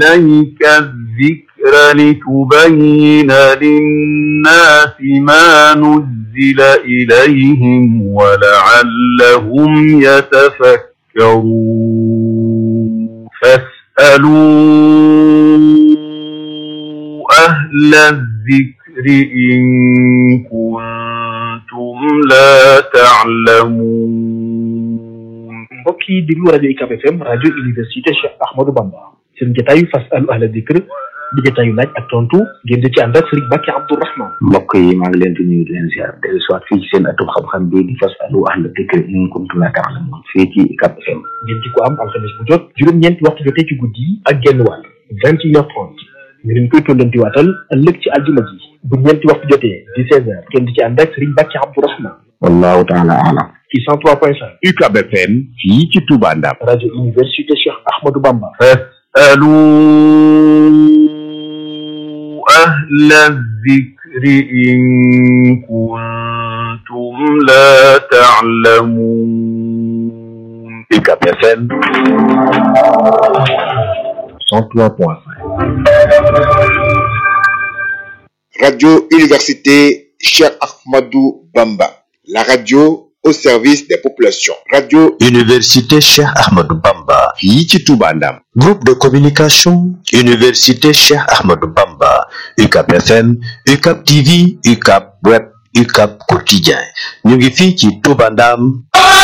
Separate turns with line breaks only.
إليك الذكر لتبين للناس ما نزل إليهم ولعلهم يتفكرون فاسألوا أهل الذكر إن كنتم لا تعلمون.
mbokk yi déglu rajo UCAB FM rajo université Cheikh Ahmadou Bamba seen jotaayu fasalu ahla dikr di jotaayu laaj ak tontu ngeen di ci ànd ak Serigne Bakki Abdourahmane.
mbokk yi maa ngi leen di nuyu di leen ziar dellu soit fii ci seen atum xam-xam bi di fasalu ahla dikr in kuntum la ta'lamun fii ci UCAB FM.
ngeen ci ko am alxames bu jot juróom-ñeenti waxtu jotee ci guddi ak genn wàll 21h30 ñu leen koy tollantiwaatal ëllëg ci aljuma ji bu ñeenti waxtu jotee di 16h ngeen di ci ànd ak Serigne Bakki Abdourahmane.
wallahu ta'ala a'lam.
ci 103.5
UCAB FM fii ci Touba Ndam.
rajo université Cheikh Ahmadou Bamba.
fasalu ahla dhikri in kuntum la ta'lamun.
UCAB FM
103.5.
Radio Université Cheikh Ahmadou Bamba, la radio au service des populations. Radio
Université Cheikh Ahmadou Bamba fii ci Touba Ndam. Groupe de communication Université Cheikh Ahmadou Bamba, UCAB FM, UCAB TV, UCAB Web, UCAB Quotidien. ñu ngi fii ci Touba Ndam.